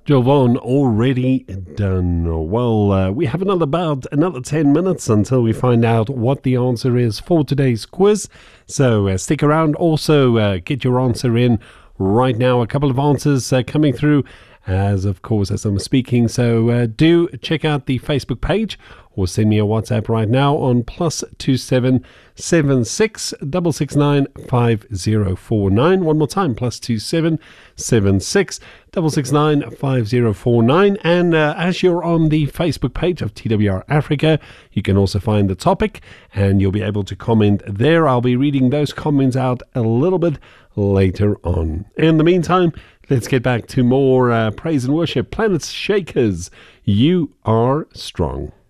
Jovan already done. Well, we have another 10 minutes until we find out what the answer is for today's quiz. So stick around. Also, get your answer in right now. A couple of answers coming through as I'm speaking. So do check out the Facebook page or send me a WhatsApp right now on +27 76 669 5049. One more time, +27 76 669 5049. And as you're on the Facebook page of TWR Africa, you can also find the topic and you'll be able to comment there. I'll be reading those comments out a little bit later on. In the meantime, let's get back to more praise and worship. Planet Shakers, You Are Strong.